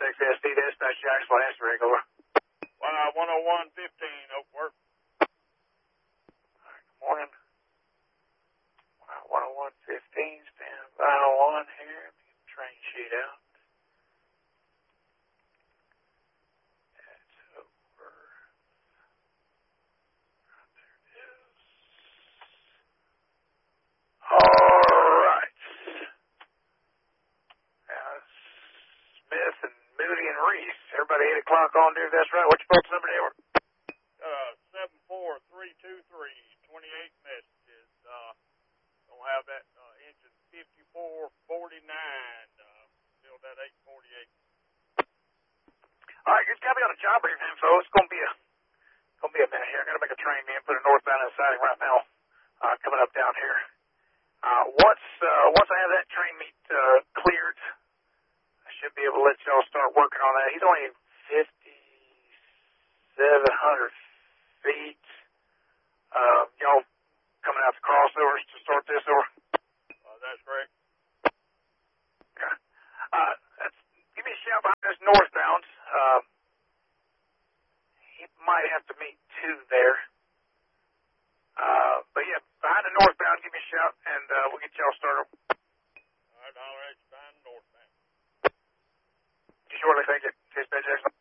SXSD, dispatch Jacksonville, answer rig, over. 10115, Oakworth. Good morning. 10115, stand by on here. Get the train sheet out. That's over. There it is. All right. Smith and Moody and Reese. Everybody 8 o'clock on there. That's right. What's your folks' number there? 74323, 28 messages. Don't have that engine 5449. Still that 848. All right, just got me on a job brief info. It's gonna be a minute here. I gotta make a train in, put a northbound in the siding right now. Coming up down here. Once I have that train meet cleared, I should be able to let y'all start working on that. He's only 5,700 feet. Y'all coming out the crossovers to start this over? That's correct. Okay. Give me a shout behind this northbound. He might have to meet 2 there. But yeah, behind the northbound, give me a shout, and we'll get y'all started. All right, I'll let you behind northbound. You surely think it, Dispatch Jackson?